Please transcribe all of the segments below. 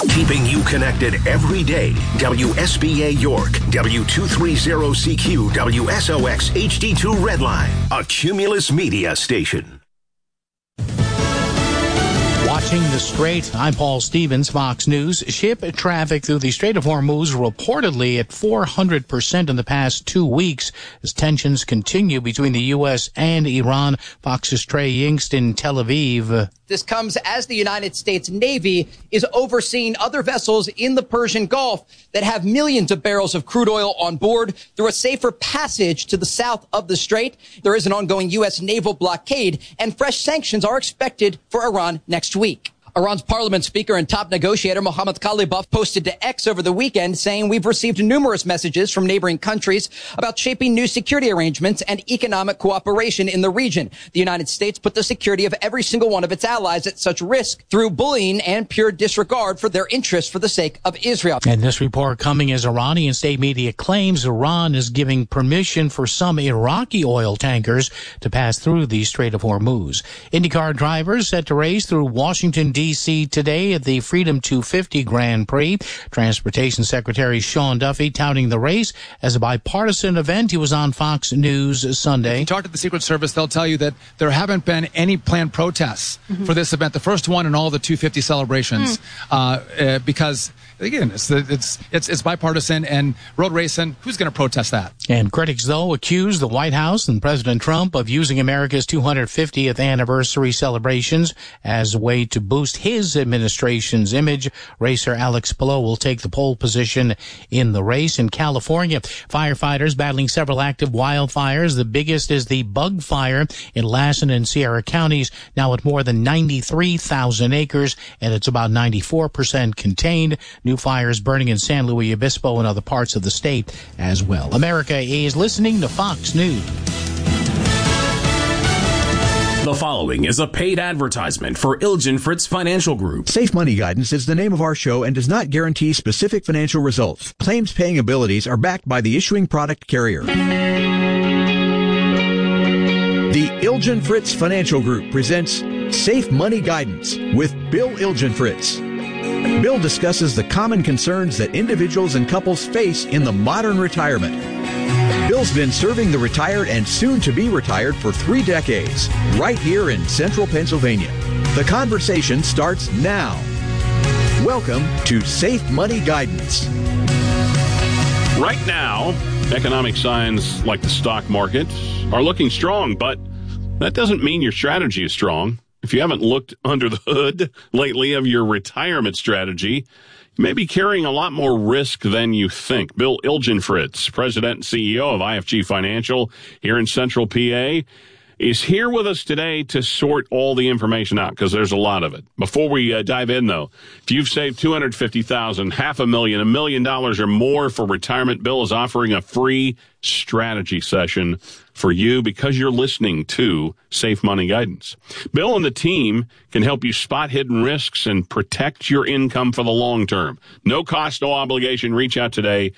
Keeping you connected every day. WSBA York, W230CQ, WSOX HD2 Redline, a Cumulus Media station. Watching the Strait, I'm Paul Stevens, Fox News. Ship traffic through the Strait of Hormuz reportedly at 400% in the past 2 weeks as tensions continue between the U.S. and Iran. Fox's Trey Yingst in Tel Aviv. This comes as the United States Navy is overseeing other vessels in the Persian Gulf that have millions of barrels of crude oil on board through a safer passage to the south of the Strait. There is an ongoing U.S. naval blockade, and fresh sanctions are expected for Iran next week. Iran's parliament speaker and top negotiator Mohammad Ghalibaf posted to X over the weekend saying, "We've received numerous messages from neighboring countries about shaping new security arrangements and economic cooperation in the region. The United States put the security of every single one of its allies at such risk through bullying and pure disregard for their interests for the sake of Israel." And this report coming as Iranian state media claims Iran is giving permission for some Iraqi oil tankers to pass through the Strait of Hormuz. IndyCar drivers set to race through Washington, D.C. today at the Freedom 250 Grand Prix. Transportation Secretary Sean Duffy touting the race as a bipartisan event. He was on Fox News Sunday. If you talk to the Secret Service, they'll tell you that there haven't been any planned protests for this event, the first one in all the 250 celebrations, because again, it's bipartisan and road racing. Who's going to protest that? And critics, though, accuse the White House and President Trump of using America's 250th anniversary celebrations as a way to boost his administration's image. Racer Alex Palou will take the pole position in the race. In California, firefighters battling several active wildfires. The biggest is the bug fire in Lassen and Sierra counties, now at more than 93,000 acres, and it's about 94% contained. New fires burning in San Luis Obispo and other parts of the state as well. America is listening to Fox News. The following is a paid advertisement for Ilgen Fritz Financial Group. Safe Money Guidance is the name of our show and does not guarantee specific financial results. Claims paying abilities are backed by the issuing product carrier. The Ilgen Fritz Financial Group presents Safe Money Guidance with Bill Ilgen Fritz. Bill discusses the common concerns that individuals and couples face in the modern retirement. Bill's been serving the retired and soon-to-be retired for 3 decades, right here in central Pennsylvania. The conversation starts now. Welcome to Safe Money Guidance. Right now, economic signs like the stock market are looking strong, but that doesn't mean your strategy is strong. If you haven't looked under the hood lately of your retirement strategy, you may be carrying a lot more risk than you think. Bill Ilgen Fritz, President and CEO of IFG Financial here in Central PA, is here with us today to sort all the information out because there's a lot of it. Before we dive in, though, if you've saved $250,000, $500,000, $1 million or more for retirement, Bill is offering a free strategy session for you because you're listening to Safe Money Guidance. Bill and the team can help you spot hidden risks and protect your income for the long term. No cost, no obligation. Reach out today,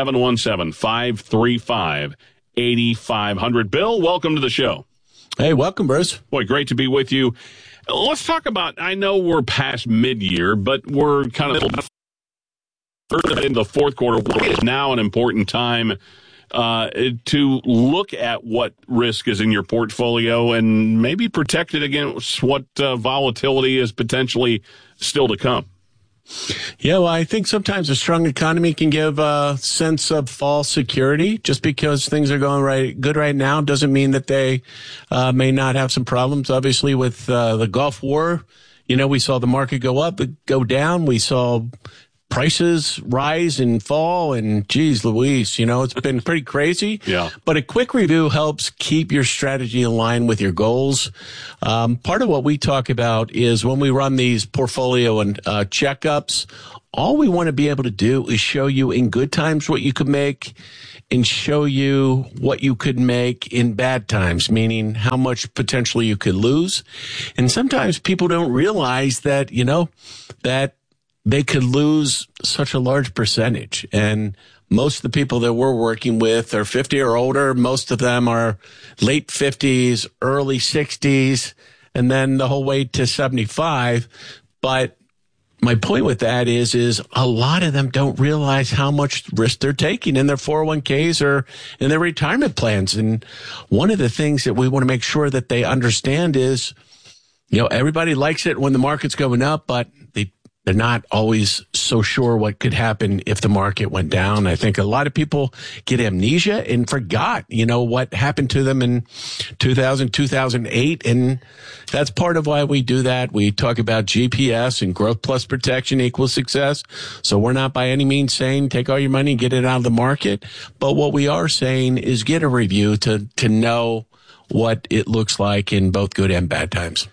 717-535-8500. Bill, welcome to the show. Hey, welcome, Bruce. Boy, great to be with you. Let's talk about, I know we're past mid-year, but we're kind of in the fourth quarter. It's now an important time to look at what risk is in your portfolio and maybe protect it against what volatility is potentially still to come. Yeah, well, I think sometimes a strong economy can give a sense of false security. Just because things are going good right now doesn't mean that they may not have some problems. Obviously, with the Gulf War, we saw the market go up, go down. We saw prices rise and fall, and geez Louise, it's been pretty crazy. Yeah. But a quick review helps keep your strategy in line with your goals. Part of what we talk about is when we run these portfolio and checkups, all we want to be able to do is show you in good times what you could make and show you what you could make in bad times, meaning how much potentially you could lose. And sometimes people don't realize that, that they could lose such a large percentage. And most of the people that we're working with are 50 or older. Most of them are late 50s, early 60s, and then the whole way to 75. But my point with that is a lot of them don't realize how much risk they're taking in their 401ks or in their retirement plans. And one of the things that we want to make sure that they understand is, everybody likes it when the market's going up, but they're not always so sure what could happen if the market went down. I think a lot of people get amnesia and forgot, what happened to them in 2000, 2008. And that's part of why we do that. We talk about GPS and growth plus protection equals success. So we're not by any means saying take all your money and get it out of the market. But what we are saying is get a review to know what it looks like in both good and bad times.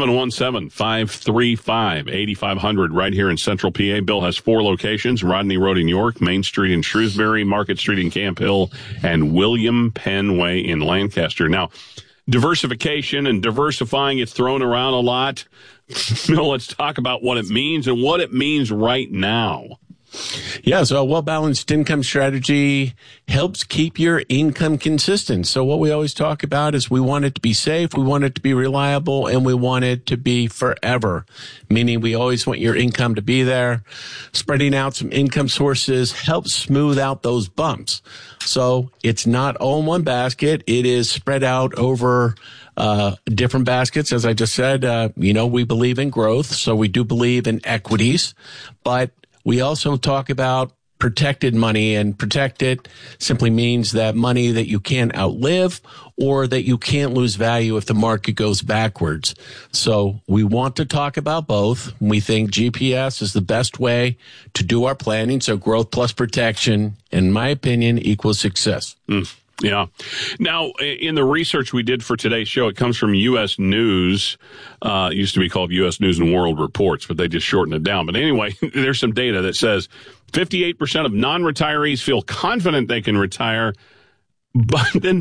717-535-8500 right here in Central PA. Bill has 4 locations: Rodney Road in York, Main Street in Shrewsbury, Market Street in Camp Hill, and William Penn Way in Lancaster. Now, diversification and diversifying, it's thrown around a lot. Bill, let's talk about what it means and what it means right now. Yeah, so a well-balanced income strategy helps keep your income consistent. So what we always talk about is we want it to be safe, we want it to be reliable, and we want it to be forever, meaning we always want your income to be there. Spreading out some income sources helps smooth out those bumps. So it's not all in one basket. It is spread out over different baskets. As I just said, we believe in growth, so we do believe in equities, but we also talk about protected money, and protected simply means that money that you can't outlive or that you can't lose value if the market goes backwards. So we want to talk about both. We think GPS is the best way to do our planning. So growth plus protection, in my opinion, equals success. Yeah. Now, in the research we did for today's show, it comes from U.S. News. It used to be called U.S. News and World Reports, but they just shortened it down. But anyway, there's some data that says 58% of non-retirees feel confident they can retire, but then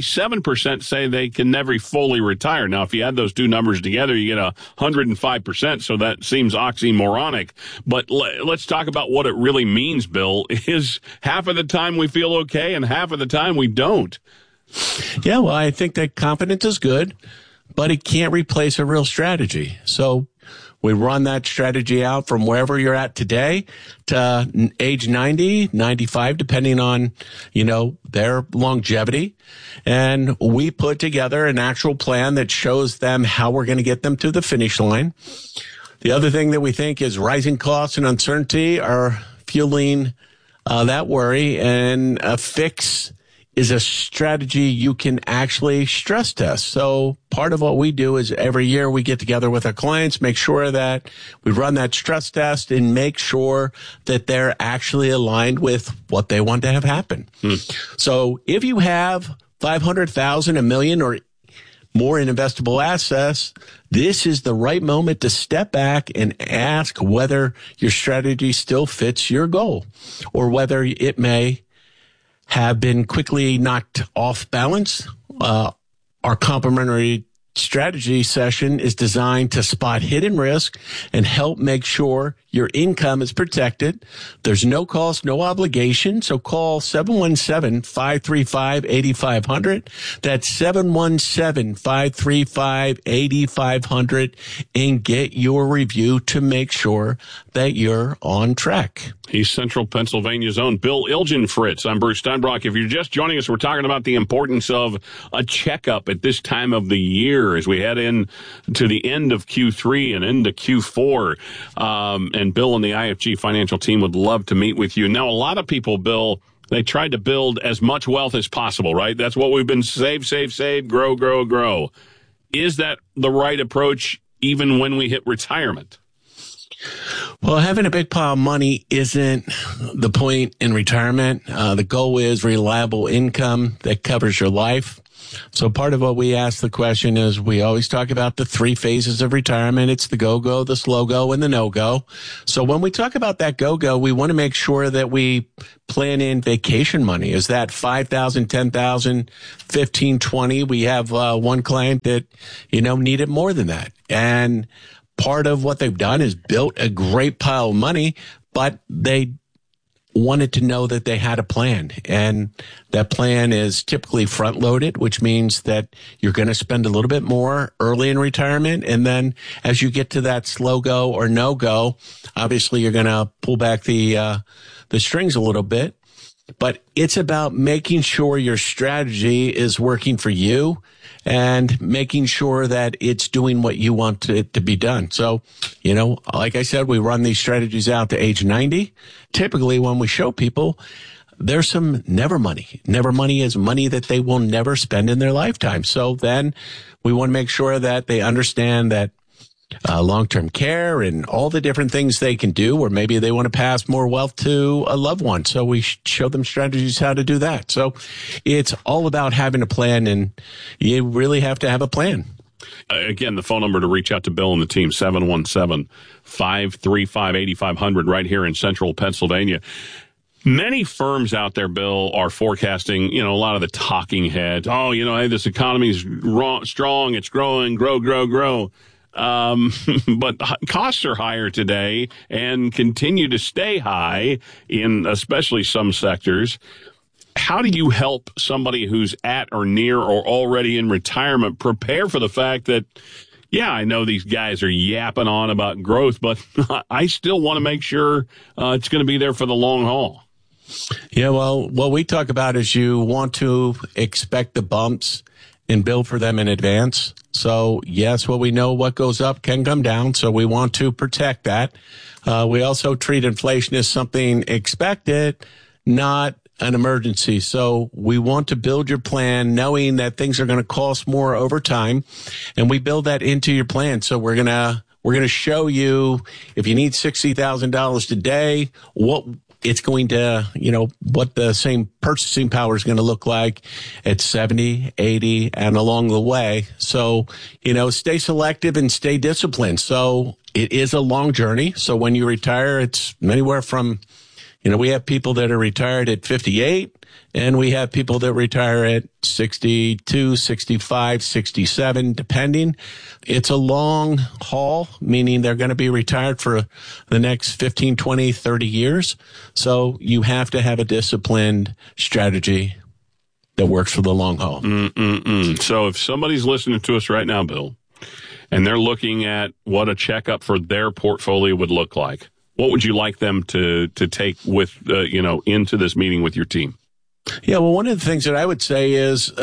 47% say they can never fully retire. Now, if you add those two numbers together, you get 105%, so that seems oxymoronic. But let's talk about what it really means, Bill. Is half of the time we feel okay and half of the time we don't? Yeah, well, I think that confidence is good, but it can't replace a real strategy. So we run that strategy out from wherever you're at today to age 90, 95, depending on, their longevity. And we put together an actual plan that shows them how we're going to get them to the finish line. The other thing that we think is rising costs and uncertainty are fueling that worry, and a fix is a strategy you can actually stress test. So part of what we do is every year we get together with our clients, make sure that we run that stress test and make sure that they're actually aligned with what they want to have happen. So if you have 500,000, $1 million, or more in investable assets, this is the right moment to step back and ask whether your strategy still fits your goal, or whether it may have been quickly knocked off balance. Our complementary strategy session is designed to spot hidden risk and help make sure your income is protected. There's no cost, no obligation. So call 717-535-8500. That's 717-535-8500 and get your review to make sure that you're on track. He's Central Pennsylvania's own Bill Ilgenfritz. I'm Bruce Steinbrock. If you're just joining us, we're talking about the importance of a checkup at this time of the year as we head in to the end of Q3 and into Q4. And Bill and the IFG financial team would love to meet with you. Now, a lot of people, Bill, they tried to build as much wealth as possible, right? That's what we've been save, grow. Is that the right approach even when we hit retirement? Well, having a big pile of money isn't the point in retirement. The goal is reliable income that covers your life. So part of what we ask the question is we always talk about the 3 phases of retirement. It's the go-go, the slow-go, and the no-go. So when we talk about that go-go, we want to make sure that we plan in vacation money. Is that $5,000, $10,000, $15,000, $20,000? We have one client that, needed more than that. And part of what they've done is built a great pile of money, but they wanted to know that they had a plan, and that plan is typically front loaded, which means that you're going to spend a little bit more early in retirement. And then as you get to that slow go or no go, obviously you're going to pull back the strings a little bit, but it's about making sure your strategy is working for you and making sure that it's doing what you want it to be done. So, like I said, we run these strategies out to age 90. Typically, when we show people, there's some never money. Never money is money that they will never spend in their lifetime. So then we want to make sure that they understand that long-term care and all the different things they can do, or maybe they want to pass more wealth to a loved one. So we show them strategies how to do that. So it's all about having a plan, and you really have to have a plan. Again, the phone number to reach out to Bill and the team, 717-535-8500 right here in central Pennsylvania. Many firms out there, Bill, are forecasting, a lot of the talking heads. Oh, hey, this economy is strong. It's growing, grow. But costs are higher today and continue to stay high in especially some sectors. How do you help somebody who's at or near or already in retirement prepare for the fact that, I know these guys are yapping on about growth, but I still want to make sure it's going to be there for the long haul? Yeah, well, what we talk about is you want to expect the bumps and build for them in advance. So yes, we know what goes up can come down. So we want to protect that. We also treat inflation as something expected, not an emergency. So we want to build your plan knowing that things are going to cost more over time. And we build that into your plan. So we're going to show you if you need $60,000 today, what it's going to, what the same purchasing power is going to look like at 70, 80, and along the way. So, stay selective and stay disciplined. So it is a long journey. So when you retire, it's anywhere from, we have people that are retired at 58, and we have people that retire at 62, 65, 67, depending. It's a long haul, meaning they're going to be retired for the next 15, 20, 30 years. So you have to have a disciplined strategy that works for the long haul. So if somebody's listening to us right now, Bill, and they're looking at what a checkup for their portfolio would look like, what would you like them to take with, into this meeting with your team? Yeah, well, one of the things that I would say is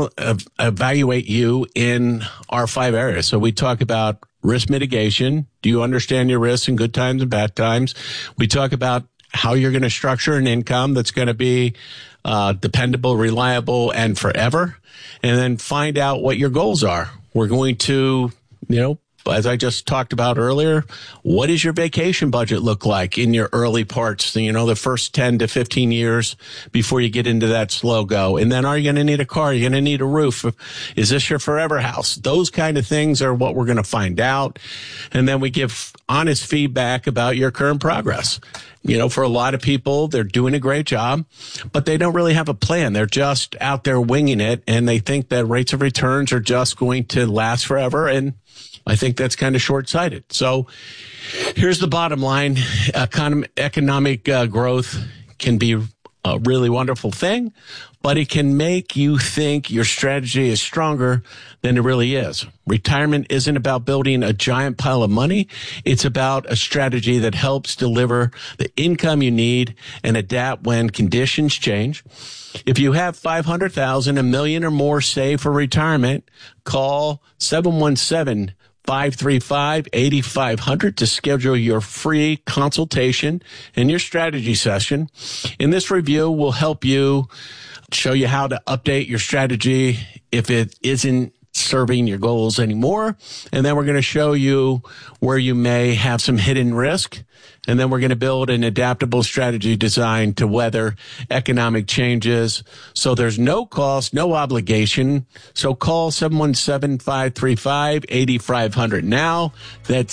evaluate you in our 5 areas. So we talk about risk mitigation. Do you understand your risks in good times and bad times? We talk about how you're going to structure an income that's going to be dependable, reliable, and forever. And then find out what your goals are. We're going to, as I just talked about earlier, what does your vacation budget look like in your early parts, the first 10 to 15 years before you get into that slow go? And then are you going to need a car? Are you going to need a roof? Is this your forever house? Those kind of things are what we're going to find out. And then we give honest feedback about your current progress. For a lot of people, they're doing a great job, but they don't really have a plan. They're just out there winging it, and they think that rates of returns are just going to last forever. And I think that's kind of short-sighted. So here's the bottom line. Economic growth can be a really wonderful thing, but it can make you think your strategy is stronger than it really is. Retirement isn't about building a giant pile of money. It's about a strategy that helps deliver the income you need and adapt when conditions change. If you have $500,000, $1 million or more saved for retirement, call 717-535-8500 to schedule your free consultation and your strategy session. In this review, we'll help you show you how to update your strategy if it isn't serving your goals anymore. And then we're going to show you where you may have some hidden risk. And then we're going to build an adaptable strategy designed to weather economic changes. So there's no cost, no obligation. So call 717-535-8500 now. That's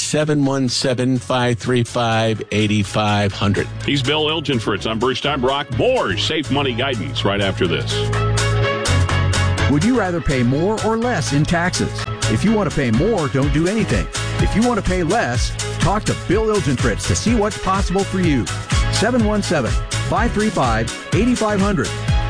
717-535-8500. He's Bill Ilgenfritz. I'm Bruce Steinbrock. More safe money guidance right after this. Would you rather pay more or less in taxes? If you want to pay more, don't do anything. If you want to pay less, talk to Bill Ilgenfritz to see what's possible for you. 717-535-8500.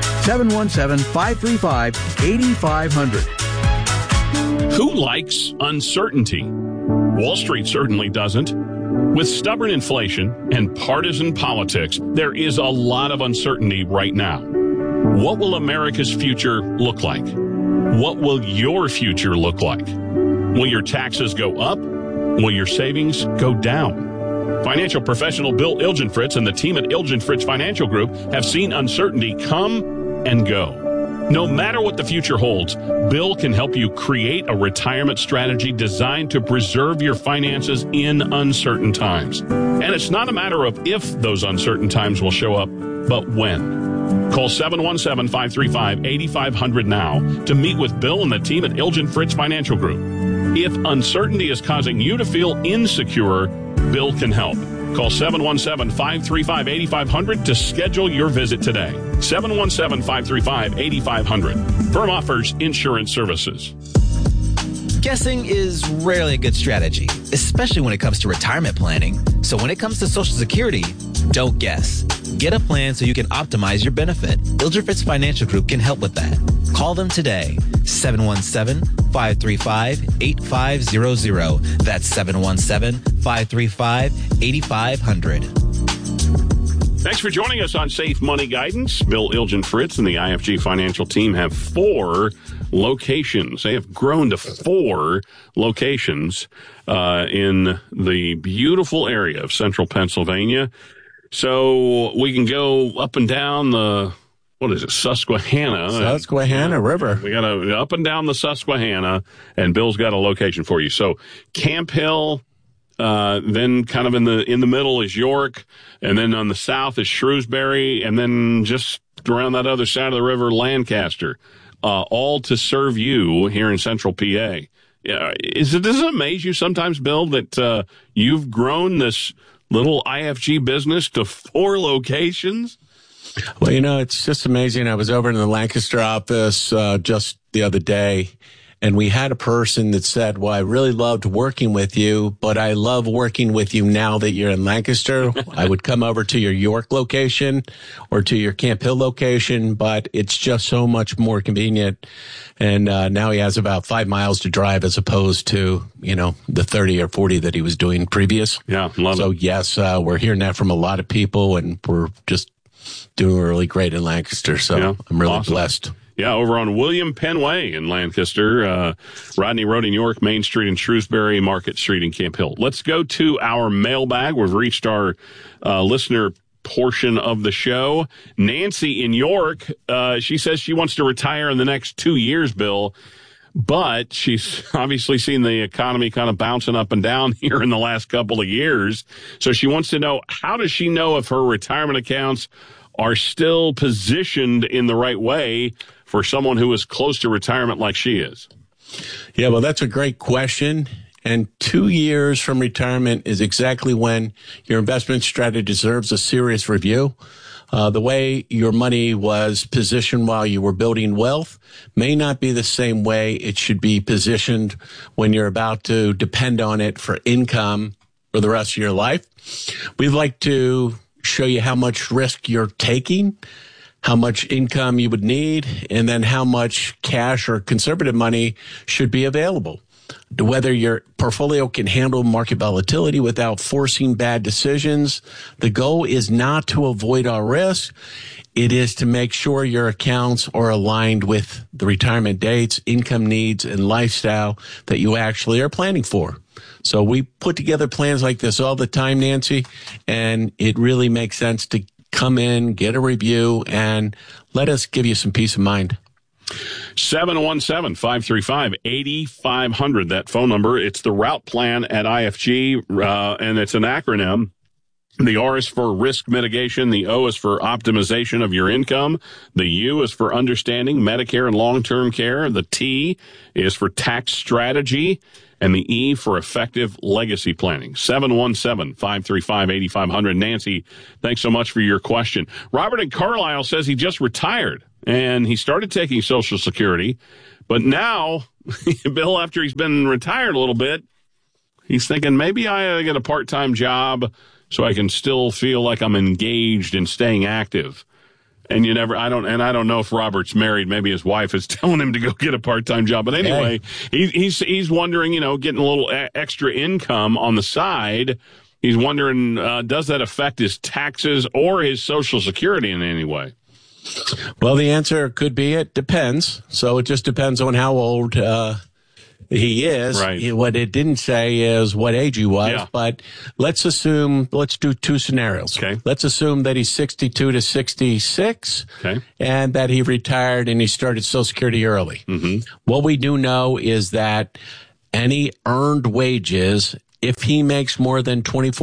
717-535-8500. Who likes uncertainty? Wall Street certainly doesn't. With stubborn inflation and partisan politics, there is a lot of uncertainty right now. What will America's future look like? What will your future look like? Will your taxes go up? Will your savings go down? Financial professional Bill Ilgenfritz and the team at Ilgenfritz Financial Group have seen uncertainty come and go. No matter what the future holds, Bill can help you create a retirement strategy designed to preserve your finances in uncertain times. And it's not a matter of if those uncertain times will show up, but when. Call 717-535-8500 now to meet with Bill and the team at Ilgenfritz Financial Group. If uncertainty is causing you to feel insecure, Bill can help. Call 717-535-8500 to schedule your visit today. 717-535-8500. Firm offers insurance services. Guessing is rarely a good strategy, especially when it comes to retirement planning. So when it comes to Social Security, don't guess. Get a plan so you can optimize your benefit. Ilgenfritz Financial Group can help with that. Call them today. 717-535-8500. That's 717-535-8500. Thanks for joining us on Safe Money Guidance. Bill Ilgenfritz and the IFG Financial team have 4 locations. They have grown to 4 locations in the beautiful area of central Pennsylvania. So we can go up and down the, Susquehanna River. We got to up and down the Susquehanna, and Bill's got a location for you. So Camp Hill, then kind of in the middle is York, and then on the south is Shrewsbury, and then just around that other side of the river, Lancaster, all to serve you here in central PA. Does it amaze you sometimes, Bill, that you've grown this little IFG business to 4 locations? Well, it's just amazing. I was over in the Lancaster office just the other day, and we had a person that said, well, I really loved working with you, but I love working with you now that you're in Lancaster. I would come over to your York location or to your Camp Hill location, but it's just so much more convenient. And now he has about 5 miles to drive as opposed to, the 30 or 40 that he was doing previous. Yeah, love it. So, yes, we're hearing that from a lot of people, and we're just doing really great in Lancaster. So yeah, I'm really blessed. Yeah, over on William Penn Way in Lancaster, Rodney Road in York, Main Street in Shrewsbury, Market Street in Camp Hill. Let's go to our mailbag. We've reached our listener portion of the show. Nancy in York, she says she wants to retire in the next 2 years, Bill, but she's obviously seen the economy kind of bouncing up and down here in the last couple of years. So she wants to know, how does she know if her retirement accounts are still positioned in the right way for someone who is close to retirement like she is? Yeah, well, that's a great question. And 2 years from retirement is exactly when your investment strategy deserves a serious review. The way your money was positioned while you were building wealth may not be the same way it should be positioned when you're about to depend on it for income for the rest of your life. We'd like to show you how much risk you're taking, how much income you would need, and then how much cash or conservative money should be available. Whether your portfolio can handle market volatility without forcing bad decisions. The goal is not to avoid all risk. It is to make sure your accounts are aligned with the retirement dates, income needs, and lifestyle that you actually are planning for. So we put together plans like this all the time, Nancy, and it really makes sense to come in, get a review, and let us give you some peace of mind. 717-535-8500, that phone number. It's the route plan at IFG, and it's an acronym. The R is for risk mitigation. The O is for optimization of your income. The U is for understanding Medicare and long-term care. The T is for tax strategy. And the E for effective legacy planning. 717-535-8500. Nancy, thanks so much for your question. Robert in Carlisle says he just retired, and he started taking Social Security. But now, Bill, after he's been retired a little bit, he's thinking maybe I get a part-time job so I can still feel like I'm engaged and staying active. And I don't know if Robert's married. Maybe his wife is telling him to go get a part-time job. But anyway, he's wondering, getting a little extra income on the side. He's wondering, does that affect his taxes or his Social Security in any way? Well, the answer could be it depends. So it just depends on how old he is. Right. What it didn't say is what age he was, but let's do two scenarios. Okay. Let's assume that he's 62 to 66 and that he retired and he started Social Security early. Mm-hmm. What we do know is that any earned wages, if he makes more than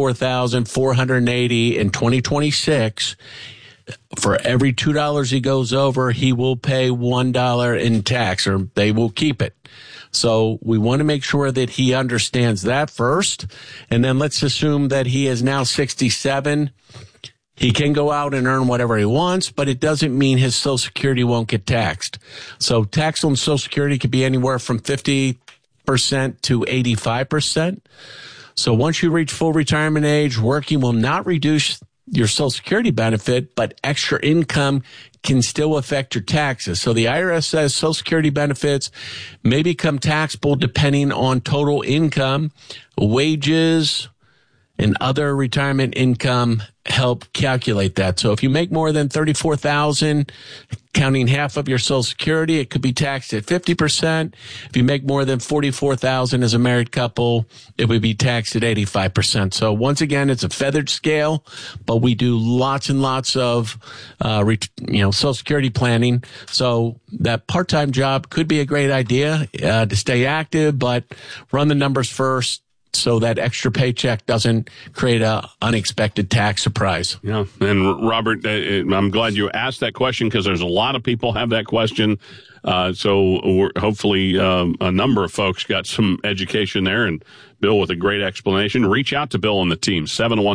$24,480 in 2026, for every $2 he goes over, he will pay $1 in tax, or they will keep it. So we want to make sure that he understands that first. And then let's assume that he is now 67. He can go out and earn whatever he wants, but it doesn't mean his Social Security won't get taxed. So tax on Social Security could be anywhere from 50% to 85%. So once you reach full retirement age, working will not reduce your Social Security benefit, but extra income can still affect your taxes. So the IRS says Social Security benefits may become taxable depending on total income, wages, and other retirement income help calculate that. So if you make more than $34,000, counting half of your Social Security, it could be taxed at 50%. If you make more than $44,000 as a married couple, it would be taxed at 85%. So once again, it's a feathered scale, but we do lots and lots of, Social Security planning. So that part-time job could be a great idea, to stay active, but run the numbers first, so that extra paycheck doesn't create a unexpected tax surprise. Yeah, and Robert, I'm glad you asked that question because there's a lot of people have that question. So hopefully a number of folks got some education there, and Bill with a great explanation. Reach out to Bill and the team,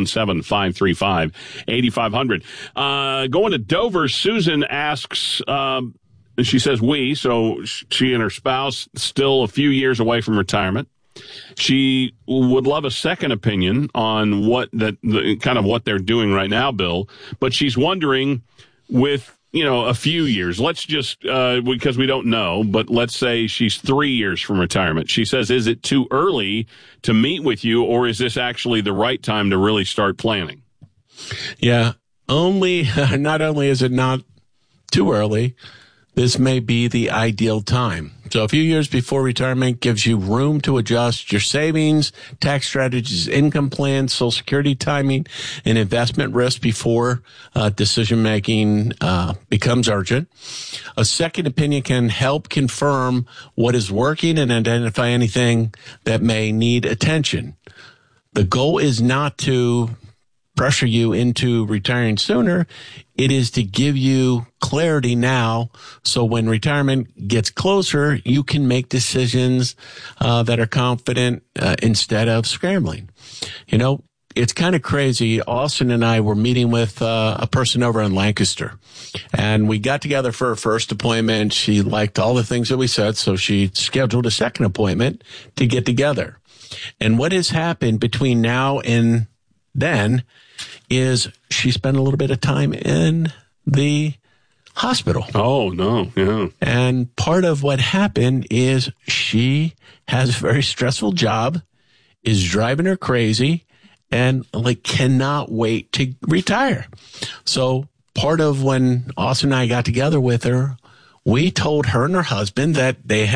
717-535-8500. Going to Dover, Susan asks, she says so she and her spouse still a few years away from retirement. She would love a second opinion on what what they're doing right now, Bill. But she's wondering, with a few years, let's just because we don't know, but let's say she's 3 years from retirement. She says, is it too early to meet with you, or is this actually the right time to really start planning? Yeah, not only is it not too early, this may be the ideal time. So a few years before retirement gives you room to adjust your savings, tax strategies, income plans, Social Security timing, and investment risk before decision-making becomes urgent. A second opinion can help confirm what is working and identify anything that may need attention. The goal is not to pressure you into retiring sooner. It is to give you clarity now, so when retirement gets closer, you can make decisions that are confident instead of scrambling. It's kind of crazy. Austin and I were meeting with a person over in Lancaster, and we got together for our first appointment. She liked all the things that we said, so she scheduled a second appointment to get together. And what has happened between now and then is she spent a little bit of time in the hospital. Oh, no. Yeah. And part of what happened is she has a very stressful job, is driving her crazy, and cannot wait to retire. So part of when Austin and I got together with her, we told her and her husband that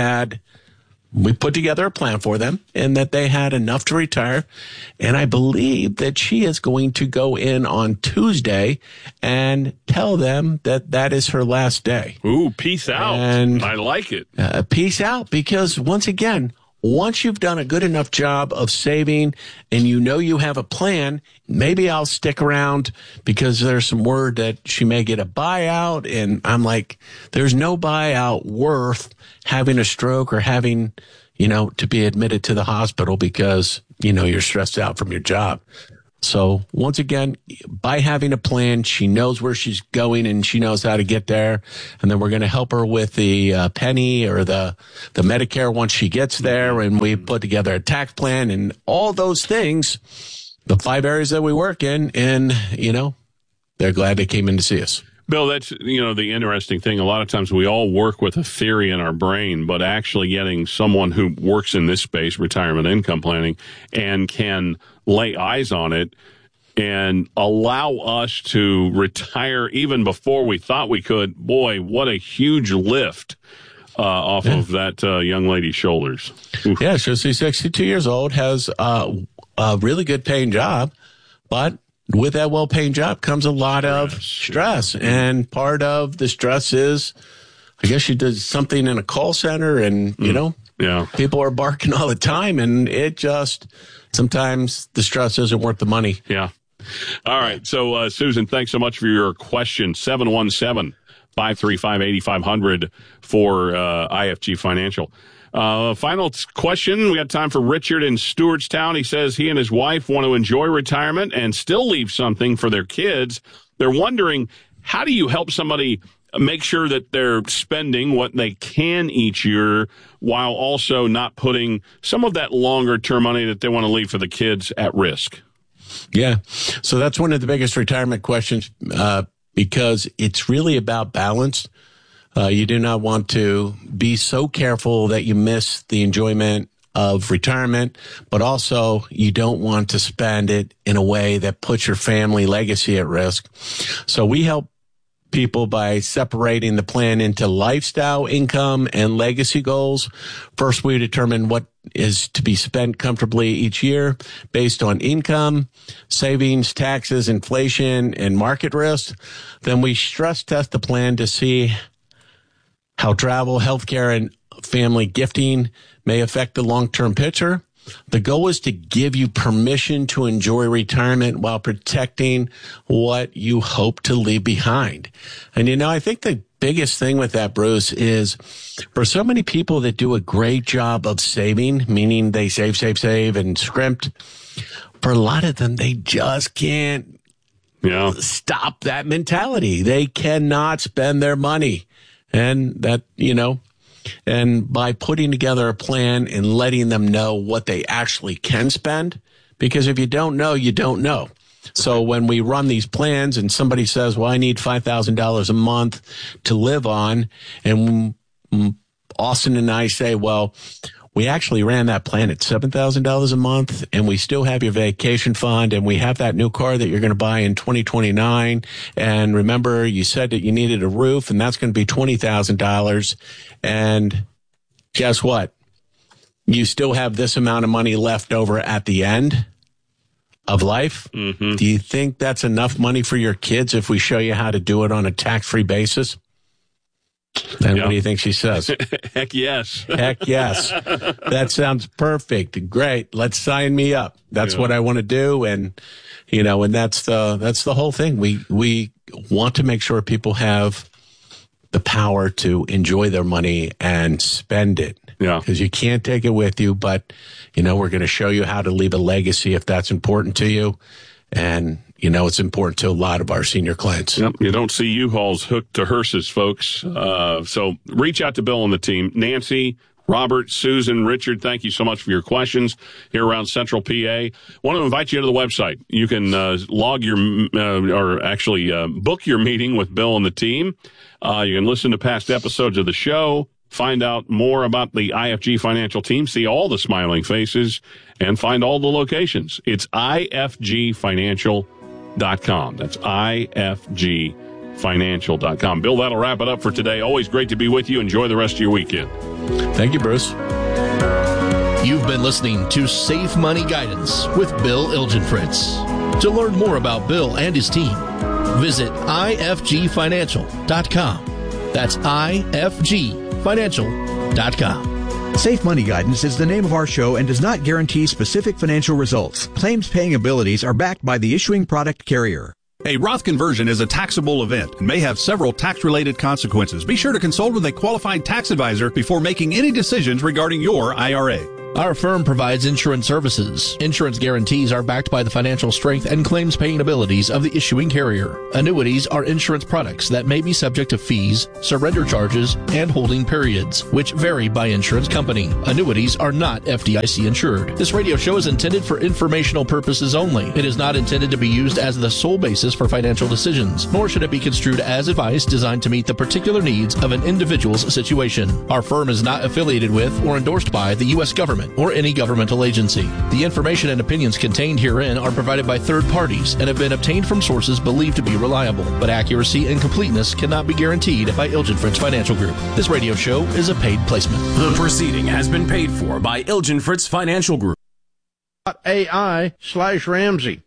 we put together a plan for them and that they had enough to retire. And I believe that she is going to go in on Tuesday and tell them that is her last day. Ooh, peace out. And I like it. Peace out, because once you've done a good enough job of saving and you have a plan, maybe I'll stick around, because there's some word that she may get a buyout. And I'm like, there's no buyout worth having a stroke or having, to be admitted to the hospital because, you're stressed out from your job. So once again, by having a plan, she knows where she's going and she knows how to get there. And then we're going to help her with the penny or the Medicare once she gets there. And we put together a tax plan and all those things. the 5 areas that we work in, and, they're glad they came in to see us. Bill, that's, the interesting thing. A lot of times we all work with a theory in our brain, but actually getting someone who works in this space, retirement income planning, and can lay eyes on it and allow us to retire even before we thought we could. Boy, what a huge lift off of that young lady's shoulders. Oof. Yeah, she's 62 years old, has a really good paying job, but with that well-paying job comes a lot of stress. And part of the stress is, I guess she does something in a call center and, people are barking all the time, and it just, sometimes the stress isn't worth the money. Yeah. All right. So, Susan, thanks so much for your question. 717-535-8500 for IFG Financial. Final question. We got time for Richard in Stewartstown. He says he and his wife want to enjoy retirement and still leave something for their kids. They're wondering, how do you help somebody make sure that they're spending what they can each year while also not putting some of that longer term money that they want to leave for the kids at risk? Yeah. So that's one of the biggest retirement questions, because it's really about balance. You do not want to be so careful that you miss the enjoyment of retirement, but also you don't want to spend it in a way that puts your family legacy at risk. So we help people by separating the plan into lifestyle, income, and legacy goals. First, we determine what is to be spent comfortably each year based on income, savings, taxes, inflation, and market risk. Then we stress test the plan to see how travel, healthcare, and family gifting may affect the long-term picture. The goal is to give you permission to enjoy retirement while protecting what you hope to leave behind. And, I think the biggest thing with that, Bruce, is for so many people that do a great job of saving, meaning they save, and scrimped, for a lot of them, they just can't stop that mentality. They cannot spend their money. And that, and by putting together a plan and letting them know what they actually can spend, because if you don't know, you don't know. So when we run these plans and somebody says, well, I need $5,000 a month to live on, and Austin and I say, well, we actually ran that plan at $7,000 a month, and we still have your vacation fund, and we have that new car that you're going to buy in 2029. And remember, you said that you needed a roof, and that's going to be $20,000. And guess what? You still have this amount of money left over at the end of life. Mm-hmm. Do you think that's enough money for your kids if we show you how to do it on a tax-free basis? And what do you think she says? Heck yes. Heck yes. That sounds perfect. Great. Let's sign me up. That's what I want to do. And, and that's the whole thing. We want to make sure people have the power to enjoy their money and spend it. Yeah. Because you can't take it with you, but, we're going to show you how to leave a legacy if that's important to you. And, it's important to a lot of our senior clients. Yep. You don't see U-Hauls hooked to hearses, folks. So reach out to Bill and the team. Nancy, Robert, Susan, Richard, thank you so much for your questions here around Central PA. I want to invite you to the website. You can log your, book your meeting with Bill and the team. You can listen to past episodes of the show, find out more about the IFG Financial team, see all the smiling faces, and find all the locations. It's ifgfinancial.com. That's ifgfinancial.com. Bill, that'll wrap it up for today. Always great to be with you. Enjoy the rest of your weekend. Thank you, Bruce. You've been listening to Safe Money Guidance with Bill Ilgenfritz. To learn more about Bill and his team, visit ifgfinancial.com. That's ifgfinancial.com. Safe Money Guidance is the name of our show and does not guarantee specific financial results. Claims paying abilities are backed by the issuing product carrier. A Roth conversion is a taxable event and may have several tax-related consequences. Be sure to consult with a qualified tax advisor before making any decisions regarding your IRA. Our firm provides insurance services. Insurance guarantees are backed by the financial strength and claims paying abilities of the issuing carrier. Annuities are insurance products that may be subject to fees, surrender charges, and holding periods, which vary by insurance company. Annuities are not FDIC insured. This radio show is intended for informational purposes only. It is not intended to be used as the sole basis for financial decisions, nor should it be construed as advice designed to meet the particular needs of an individual's situation. Our firm is not affiliated with or endorsed by the U.S. government or any governmental agency. The information and opinions contained herein are provided by third parties and have been obtained from sources believed to be reliable, but accuracy and completeness cannot be guaranteed by Ilgen Fritz Financial Group. This radio show is a paid placement. The proceeding has been paid for by Ilgen Fritz Financial Group. AI/Ramsey.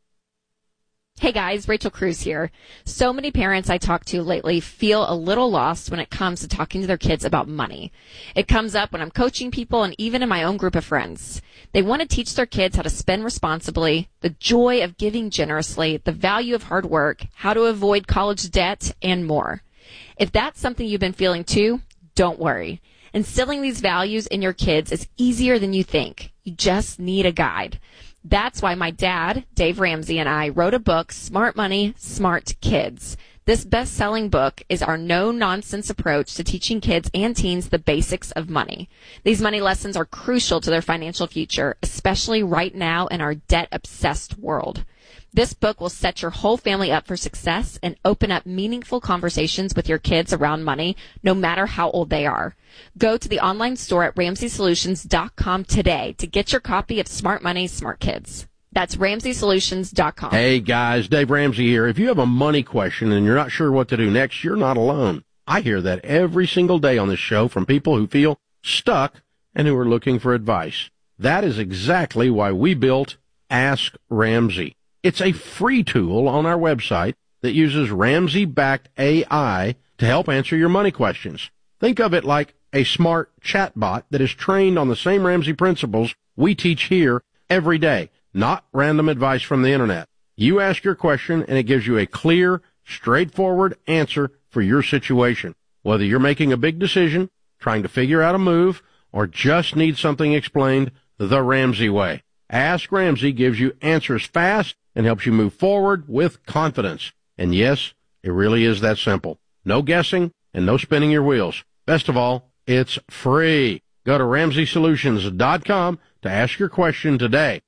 Hey guys, Rachel Cruz here. So many parents I talk to lately feel a little lost when it comes to talking to their kids about money. It comes up when I'm coaching people and even in my own group of friends. They want to teach their kids how to spend responsibly, the joy of giving generously, the value of hard work, how to avoid college debt, and more. If that's something you've been feeling too, don't worry. Instilling these values in your kids is easier than you think. You just need a guide. That's why my dad, Dave Ramsey, and I wrote a book, Smart Money, Smart Kids. This best-selling book is our no-nonsense approach to teaching kids and teens the basics of money. These money lessons are crucial to their financial future, especially right now in our debt-obsessed world. This book will set your whole family up for success and open up meaningful conversations with your kids around money, no matter how old they are. Go to the online store at RamseySolutions.com today to get your copy of Smart Money, Smart Kids. That's RamseySolutions.com. Hey guys, Dave Ramsey here. If you have a money question and you're not sure what to do next, you're not alone. I hear that every single day on this show from people who feel stuck and who are looking for advice. That is exactly why we built Ask Ramsey. It's a free tool on our website that uses Ramsey-backed AI to help answer your money questions. Think of it like a smart chatbot that is trained on the same Ramsey principles we teach here every day, not random advice from the internet. You ask your question and it gives you a clear, straightforward answer for your situation. Whether you're making a big decision, trying to figure out a move, or just need something explained the Ramsey way. Ask Ramsey gives you answers fast and helps you move forward with confidence. And yes, it really is that simple. No guessing and no spinning your wheels. Best of all, it's free. Go to RamseySolutions.com to ask your question today.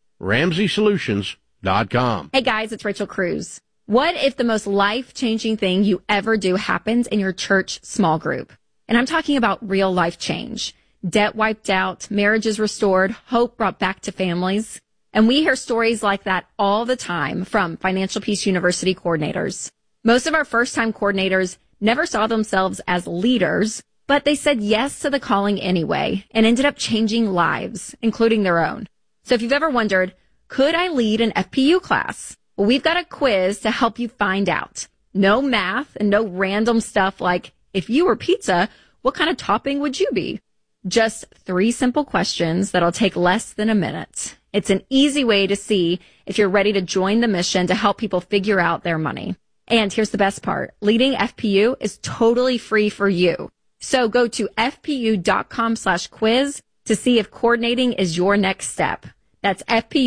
RamseySolutions.com. Hey guys, it's Rachel Cruz. What if the most life-changing thing you ever do happens in your church small group? And I'm talking about real life change. Debt wiped out, marriages restored, hope brought back to families. And we hear stories like that all the time from Financial Peace University coordinators. Most of our first-time coordinators never saw themselves as leaders, but they said yes to the calling anyway and ended up changing lives, including their own. So if you've ever wondered, could I lead an FPU class? Well, we've got a quiz to help you find out. No math and no random stuff like, if you were pizza, what kind of topping would you be? Just 3 simple questions that'll take less than a minute. It's an easy way to see if you're ready to join the mission to help people figure out their money. And here's the best part. Leading FPU is totally free for you. So go to fpu.com/quiz to see if coordinating is your next step. That's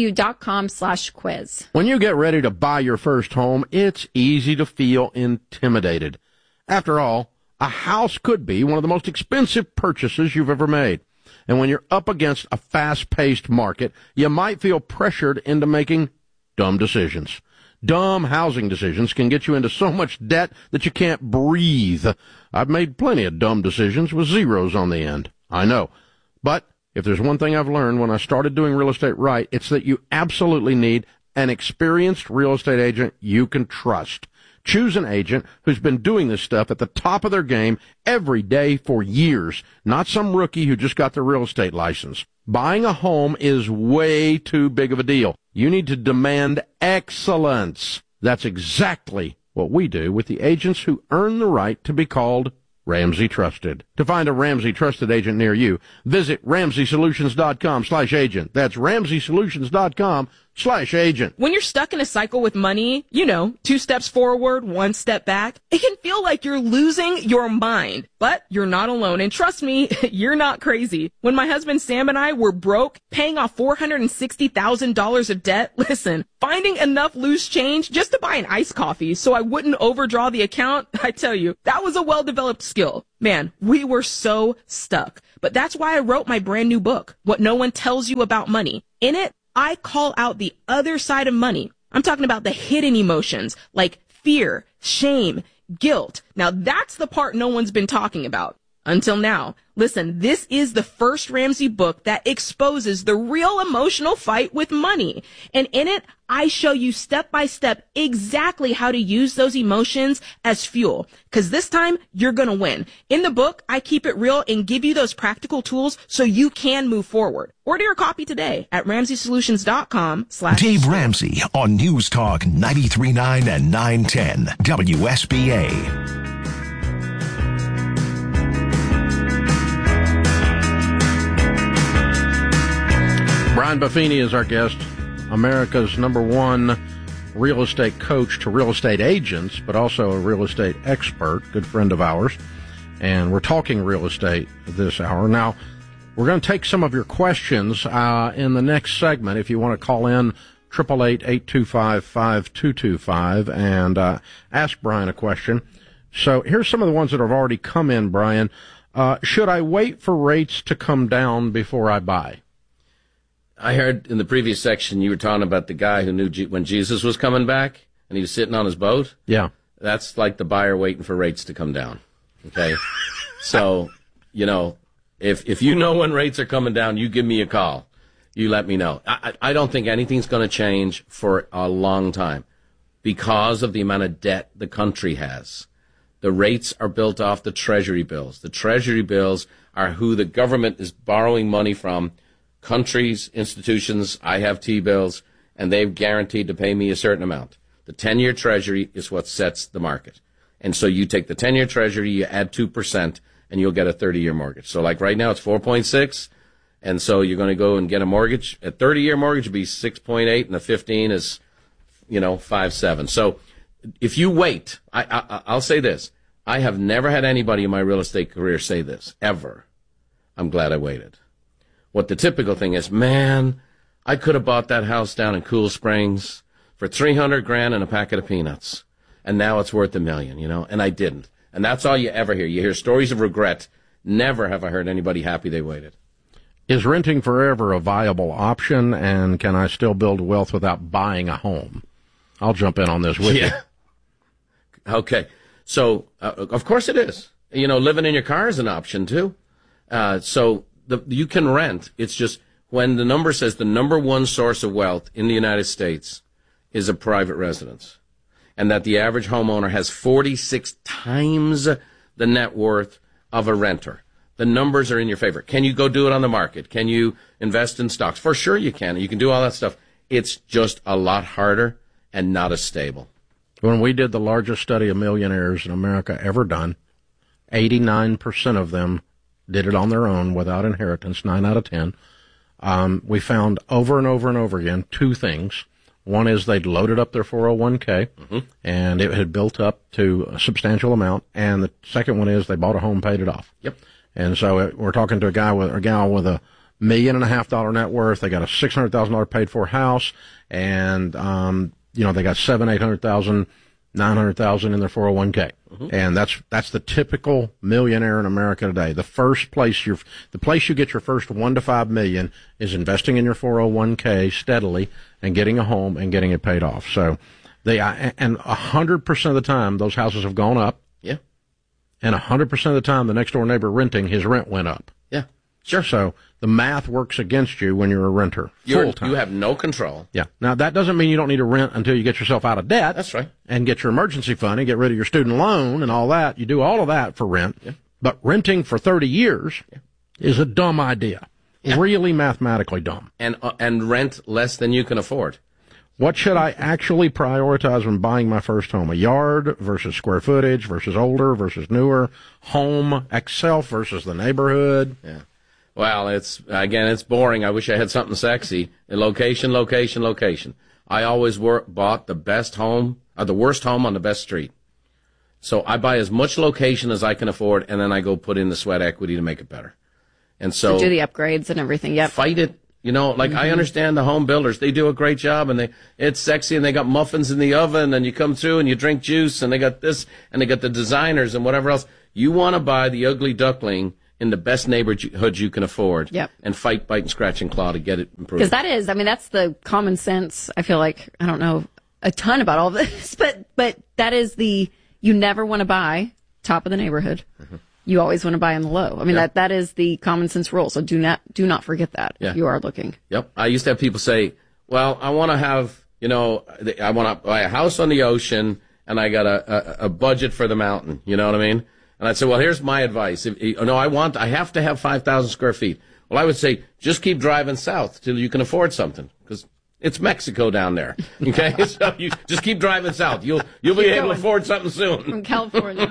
fpu.com/quiz. When you get ready to buy your first home, it's easy to feel intimidated. After all, a house could be one of the most expensive purchases you've ever made. And when you're up against a fast-paced market, you might feel pressured into making dumb decisions. Dumb housing decisions can get you into so much debt that you can't breathe. I've made plenty of dumb decisions with zeros on the end. I know. But if there's one thing I've learned when I started doing real estate right, it's that you absolutely need an experienced real estate agent you can trust. Choose an agent who's been doing this stuff at the top of their game every day for years, not some rookie who just got their real estate license. Buying a home is way too big of a deal. You need to demand excellence. That's exactly what we do with the agents who earn the right to be called Ramsey Trusted. To find a Ramsey Trusted agent near you, visit RamseySolutions.com/agent. That's RamseySolutions.com/agent. agent. When you're stuck in a cycle with money, 2 steps forward, 1 step back, it can feel like you're losing your mind. But you're not alone. And trust me, you're not crazy. When my husband Sam and I were broke, paying off $460,000 of debt, listen, finding enough loose change just to buy an iced coffee so I wouldn't overdraw the account, I tell you, that was a well-developed skill. Man, we were so stuck. But that's why I wrote my brand new book, What No One Tells You About Money. In it, I call out the other side of money. I'm talking about the hidden emotions like fear, shame, guilt. Now that's the part no one's been talking about until now. Listen, this is the first Ramsey book that exposes the real emotional fight with money. And in it, I show you step by step exactly how to use those emotions as fuel. Because this time, you're going to win. In the book, I keep it real and give you those practical tools so you can move forward. Order your copy today at RamseySolutions.com/ Dave Ramsey on News Talk 93.9 and 910 WSBA. Brian Buffini is our guest, America's #1 real estate coach to real estate agents, but also a real estate expert, good friend of ours. And we're talking real estate this hour. Now, we're going to take some of your questions in the next segment. If you want to call in, 888-825-5225 and ask Brian a question. So here's some of the ones that have already come in, Brian. Should I wait for rates to come down before I buy? I heard in the previous section you were talking about the guy who knew when Jesus was coming back and he was sitting on his boat. Yeah. That's like the buyer waiting for rates to come down. Okay? So, if you know when rates are coming down, you give me a call. You let me know. I don't think anything's going to change for a long time because of the amount of debt the country has. The rates are built off the Treasury bills. The Treasury bills are who the government is borrowing money from. Countries, institutions, I have T-bills, and they've guaranteed to pay me a certain amount. The 10-year Treasury is what sets the market. And so you take the 10-year Treasury, you add 2%, and you'll get a 30-year mortgage. So like right now it's 4.6, and so you're going to go and get a mortgage. A 30-year mortgage would be 6.8, and the 15 is, 5.7. So if you wait, I'll say this. I have never had anybody in my real estate career say this, ever. I'm glad I waited. What the typical thing is, man, I could have bought that house down in Cool Springs for $300,000 and a packet of peanuts, and now it's worth $1 million, and I didn't. And that's all you ever hear. You hear stories of regret. Never have I heard anybody happy they waited. Is renting forever a viable option, and can I still build wealth without buying a home? I'll jump in on this with you. Okay. So, of course it is. Living in your car is an option, too. You can rent. It's just when the number says the #1 source of wealth in the United States is a private residence, and that the average homeowner has 46 times the net worth of a renter. The numbers are in your favor. Can you go do it on the market? Can you invest in stocks? For sure you can. You can do all that stuff. It's just a lot harder and not as stable. When we did the largest study of millionaires in America ever done, 89% of them did it on their own without inheritance, 9 out of 10. We found over and over and over again 2 things. One is they'd loaded up their 401k, and it had built up to a substantial amount. And the second one is they bought a home, paid it off. Yep. And so we're talking to a guy with a gal with $1.5 million net worth. They got a $600,000 paid for house, and they got $700,000, $900,000 in their 401k. And that's the typical millionaire in America today. The place you get your first $1 to $5 million is investing in your 401k steadily and getting a home and getting it paid off. So and 100% of the time those houses have gone up. Yeah. And 100% of the time the next door neighbor renting, his rent went up. Yeah. Sure. So the math works against you when you're a renter full time. You have no control. Yeah. Now, that doesn't mean you don't need to rent until you get yourself out of debt. That's right. And get your emergency fund and get rid of your student loan and all that. You do all of that for rent. Yeah. But renting for 30 years is a dumb idea. Yeah. Really mathematically dumb. And rent less than you can afford. What should I actually prioritize when buying my first home? A yard versus square footage versus older versus newer, home itself versus the neighborhood? Yeah. Well, it's boring. I wish I had something sexy. Location, location, location. I always bought the best home, or the worst home on the best street. So I buy as much location as I can afford, and then I go put in the sweat equity to make it better. And so to do the upgrades and everything. Yep. Fight it. You know, like I understand the home builders. They do a great job, and it's sexy, and they got muffins in the oven, and you come through and you drink juice, and they got this, and they got the designers and whatever else. You want to buy the ugly duckling in the best neighborhood you can afford. Yep. And fight, bite, and scratch and claw to get it improved. Because that's the common sense. I feel like, I don't know a ton about all this, but that is you never want to buy top of the neighborhood. Mm-hmm. You always want to buy in the low. I mean, that is the common sense rule. So do not forget that if you are looking. Yep. I used to have people say, well, I want to have, I want to buy a house on the ocean and I got a budget for the mountain. You know what I mean? And I'd say, well, here's my advice. I have to have 5,000 square feet. Well, I would say, just keep driving south till you can afford something, because it's Mexico down there. Okay? So you just keep driving south. You'll be able to afford something soon. From California.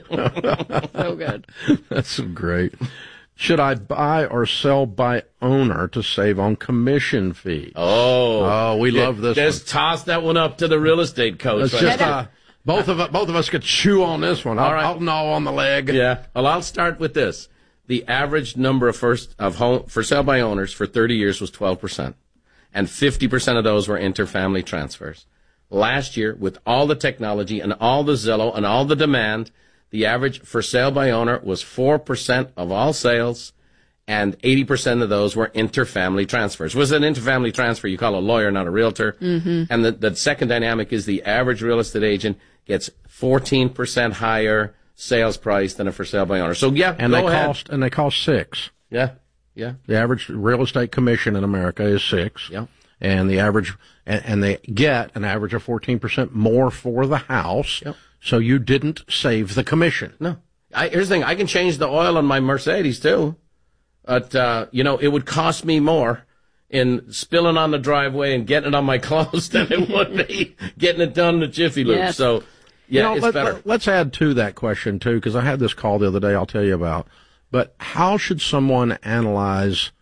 So good. That's great. Should I buy or sell by owner to save on commission fee? Oh, we love this one. Just toss that one up to the real estate coach. Both of us could chew on this one. I'll gnaw on the leg. Yeah. Well, I'll start with this. The average number of home for sale by owners for 30 years was 12%. And 50% of those were interfamily transfers. Last year, with all the technology and all the Zillow and all the demand, the average for sale by owner was 4% of all sales, and 80% of those were interfamily transfers. Was an interfamily transfer, you call a lawyer, not a realtor. Mm-hmm. And the second dynamic is the average real estate agent gets 14% higher sales price than a for sale by owner. So they cost 6. Yeah. Yeah. The average real estate commission in America is 6. Yeah. And the average, and they get an average of 14% more for the house. Yep. So you didn't save the commission. No. Here's the thing. I can change the oil on my Mercedes too. But, it would cost me more in spilling on the driveway and getting it on my clothes than it would be getting it done in the Jiffy Lube. Yes. So, it's better. Let's add to that question too, because I had this call the other day I'll tell you about. But how should someone analyze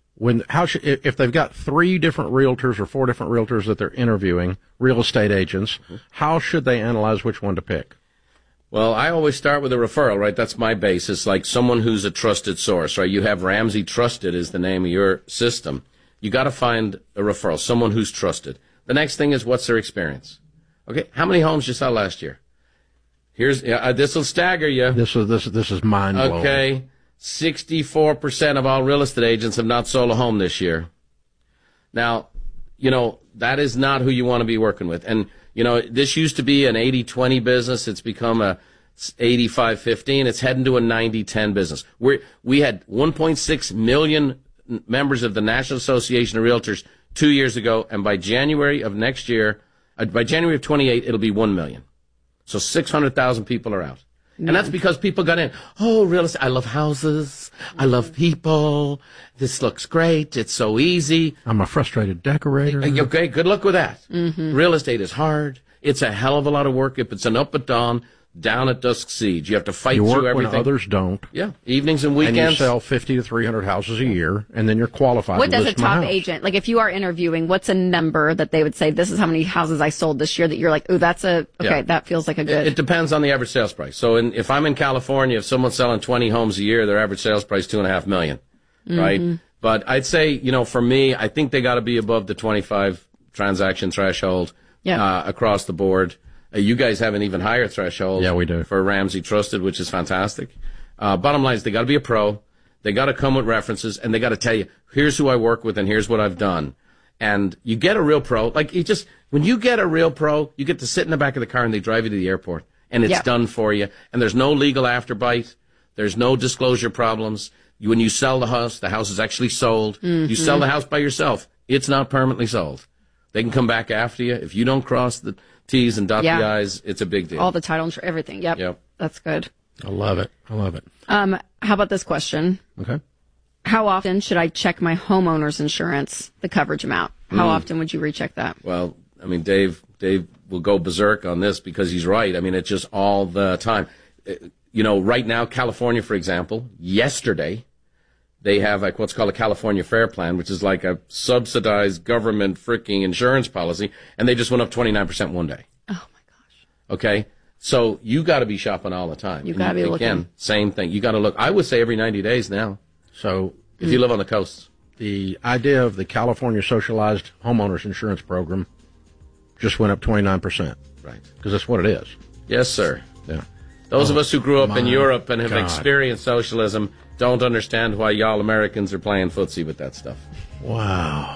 if they've got 3 different realtors or 4 different realtors that they're interviewing, real estate agents, how should they analyze which one to pick? Well, I always start with a referral, right? That's my basis, like someone who's a trusted source, right? You have Ramsey Trusted is the name of your system. You got to find a referral, someone who's trusted. The next thing is, what's their experience? Okay, how many homes you saw last year? This will stagger you. This is mind blowing. Okay. 64% of all real estate agents have not sold a home this year. Now, that is not who you want to be working with. And, this used to be an 80-20 business. It's become a 85-15. It's heading to a 90-10 business. We had 1.6 million members of the National Association of Realtors 2 years ago. And by January of next year, by January of 28, it'll be 1 million. So 600,000 people are out. And that's because people got in. Oh, real estate. I love houses. I love people. This looks great. It's so easy. I'm a frustrated decorator. Okay, good luck with that. Mm-hmm. Real estate is hard. It's a hell of a lot of work. If it's an up at dawn, down at dusk siege, you have to fight through everything. When others don't. Yeah, evenings and weekends. And you sell 50 to 300 houses a year, and then you're qualified. What does a top agent, like if you are interviewing, what's a number that they would say, this is how many houses I sold this year, that you're like, oh, that feels like a good. It depends on the average sales price. So if I'm in California, if someone's selling 20 homes a year, their average sales price $2.5 million, right? Mm-hmm. But I'd say, for me, I think they got to be above the 25 transaction threshold across the board. You guys have an even higher threshold. Yeah, we do. For Ramsey Trusted, which is fantastic. Bottom line is they got to be a pro. They got to come with references, and they got to tell you, here's who I work with and here's what I've done. And you get a real pro. Like when you get a real pro, you get to sit in the back of the car and they drive you to the airport, and it's done for you. And there's no legal afterbite. There's no disclosure problems. When you sell the house is actually sold. Mm-hmm. You sell the house by yourself. It's not permanently sold. They can come back after you. If you don't cross the T's and dot the I's, it's a big deal. All the title and everything. Yep. That's good. I love it. How about this question? Okay. How often should I check my homeowner's insurance, the coverage amount? How often would you recheck that? Well, I mean, Dave will go berserk on this because he's right. I mean, it's just all the time. Right now, California, for example, yesterday, they have like what's called a California Fair Plan, which is like a subsidized government freaking insurance policy, and they just went up 29% one day. Oh my gosh. Okay? So you got to be shopping all the time. You got to be looking. Again, same thing. You got to look. I would say every 90 days now. So if you live on the coast. The idea of the California Socialized Homeowners Insurance Program just went up 29%. Right. Because that's what it is. Yes, sir. Yeah. Those of us who grew up in my Europe and have God. experienced socialism don't understand why y'all Americans are playing footsie with that stuff. Wow.